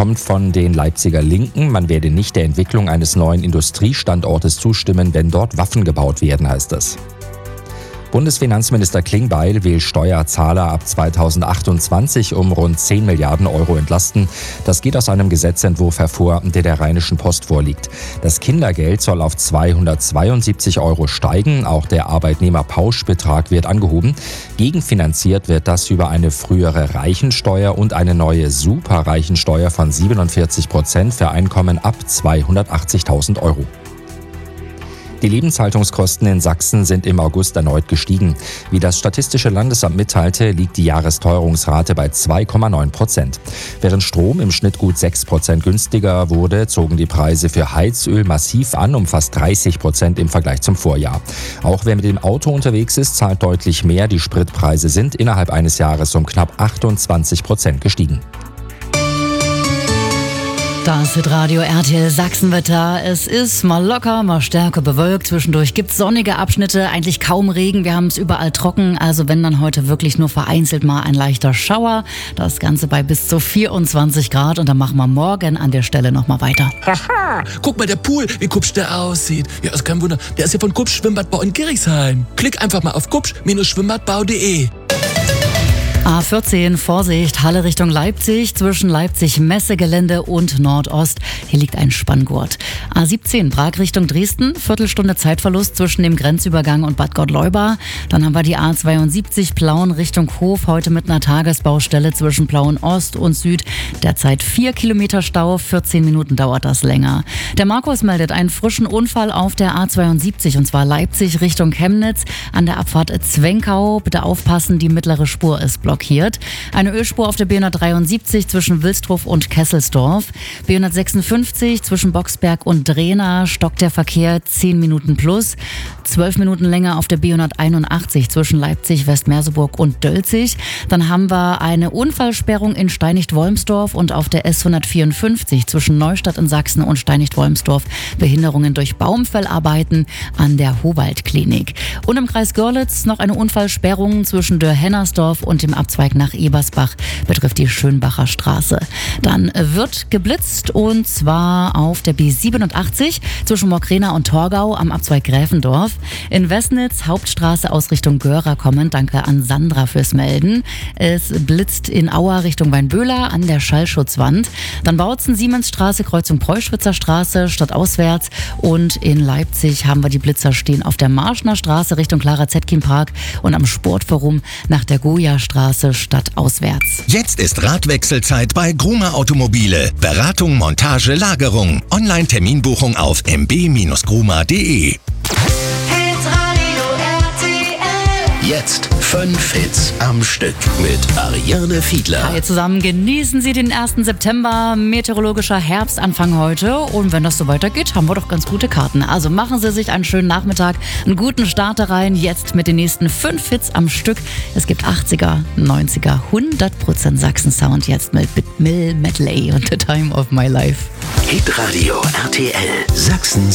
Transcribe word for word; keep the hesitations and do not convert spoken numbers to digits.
kommt von den Leipziger Linken. Man werde nicht der Entwicklung eines neuen Industriestandortes zustimmen, wenn dort Waffen gebaut werden, heißt es. Bundesfinanzminister Klingbeil will Steuerzahler ab zweitausendachtundzwanzig um rund zehn Milliarden Euro entlasten. Das geht aus einem Gesetzentwurf hervor, der der Rheinischen Post vorliegt. Das Kindergeld soll auf zweihundertzweiundsiebzig Euro steigen. Auch der Arbeitnehmerpauschbetrag wird angehoben. Gegenfinanziert wird das über eine frühere Reichensteuer und eine neue Superreichensteuer von siebenundvierzig Prozent für Einkommen ab zweihundertachtzigtausend Euro. Die Lebenshaltungskosten in Sachsen sind im August erneut gestiegen. Wie das Statistische Landesamt mitteilte, liegt die Jahresteuerungsrate bei zwei Komma neun Prozent. Während Strom im Schnitt gut sechs Prozent günstiger wurde, zogen die Preise für Heizöl massiv an, um fast dreißig Prozent im Vergleich zum Vorjahr. Auch wer mit dem Auto unterwegs ist, zahlt deutlich mehr. Die Spritpreise sind innerhalb eines Jahres um knapp achtundzwanzig Prozent gestiegen. Das Hitradio R T L Sachsenwetter. Es ist mal locker, mal stärker bewölkt. Zwischendurch gibt es sonnige Abschnitte, eigentlich kaum Regen. Wir haben es überall trocken. Also wenn dann heute wirklich nur vereinzelt mal ein leichter Schauer. Das Ganze bei bis zu vierundzwanzig Grad. Und dann machen wir morgen an der Stelle nochmal weiter. Haha, guck mal, der Pool, wie kupsch der aussieht. Ja, ist kein Wunder. Der ist ja von Kupsch Schwimmbadbau in Gerichshain. Klick einfach mal auf kupsch Schwimmbadbau punkt de. A vierzehn, Vorsicht, Halle Richtung Leipzig, zwischen Leipzig-Messegelände und Nordost. Hier liegt ein Spanngurt. A siebzehn, Prag Richtung Dresden, Viertelstunde Zeitverlust zwischen dem Grenzübergang und Bad Gottleuba. Dann haben wir die A zweiundsiebzig, Plauen Richtung Hof, heute mit einer Tagesbaustelle zwischen Plauen Ost und Süd. Derzeit vier Kilometer Stau, vierzehn Minuten dauert das länger. Der Markus meldet einen frischen Unfall auf der A zweiundsiebzig, und zwar Leipzig Richtung Chemnitz an der Abfahrt Zwenkau. Bitte aufpassen, die mittlere Spur ist blockiert. blockiert. Eine Ölspur auf der B hundertdreiundsiebzig zwischen Wilsdruff und Kesselsdorf. B hundertsechsundfünfzig zwischen Boxberg und Drehna stockt der Verkehr zehn Minuten plus. zwölf Minuten länger auf der B hunderteinundachtzig zwischen Leipzig, Westmerseburg und Dölzig. Dann haben wir eine Unfallsperrung in Steinigt-Wolmsdorf und auf der S hundertvierundfünfzig zwischen Neustadt in Sachsen und Steinigt-Wolmsdorf Behinderungen durch Baumfellarbeiten an der Howald-Klinik. Und im Kreis Görlitz noch eine Unfallsperrung zwischen Dörr-Hennersdorf und dem Abzweig nach Ebersbach, betrifft die Schönbacher Straße. Dann wird geblitzt, und zwar auf der B siebenundachtzig zwischen Mockrena und Torgau am Abzweig Gräfendorf. In Westnitz, Hauptstraße aus Richtung Görer kommen. Danke an Sandra fürs Melden. Es blitzt in Aua Richtung Weinböhler an der Schallschutzwand. Dann Bautzen, Siemensstraße, Kreuzung Preuschwitzer Straße, stadtauswärts. Und in Leipzig haben wir die Blitzer stehen auf der Marschner Straße Richtung Clara Zetkin Park und am Sportforum nach der Goya-Straße stadtauswärts. Jetzt ist Radwechselzeit bei Gruma Automobile. Beratung, Montage, Lagerung. Online-Terminbuchung auf m b Bindestrich gruma punkt de. Jetzt fünf Hits am Stück mit Ariane Fiedler. Hi zusammen, genießen Sie den ersten September, meteorologischer Herbstanfang heute. Und wenn das so weitergeht, haben wir doch ganz gute Karten. Also machen Sie sich einen schönen Nachmittag, einen guten Start da rein. Jetzt mit den nächsten fünf Hits am Stück. Es gibt achtziger, neunziger, hundert Prozent Sachsen-Sound. Jetzt mit Mill Medley und The Time of My Life. Hitradio R T L Sachsen.